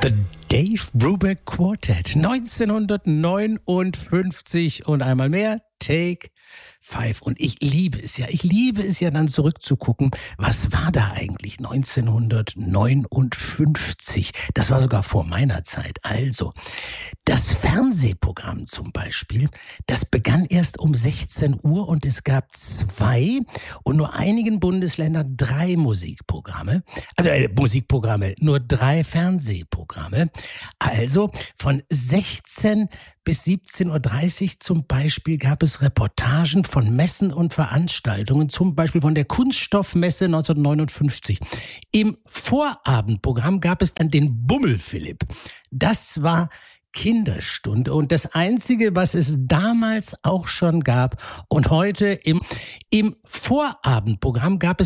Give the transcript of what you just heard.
The Dave Brubeck Quartet 1959 und einmal mehr Take 5. Und ich liebe es ja dann zurückzugucken, was war da eigentlich 1959? Das war sogar vor meiner Zeit. Also, das Fernsehprogramm zum Beispiel, das begann erst um 16 Uhr und es gab 2 und nur einigen Bundesländern 3 Musikprogramme. Also Musikprogramme, nur 3 Fernsehprogramme. Also von 16 bis 17.30 Uhr zum Beispiel gab es Reportagen von Messen und Veranstaltungen, zum Beispiel von der Kunststoffmesse 1959. Im Vorabendprogramm gab es dann den Bummel-Philipp. Das war Kinderstunde und das Einzige, was es damals auch schon gab und heute im Vorabendprogramm gab es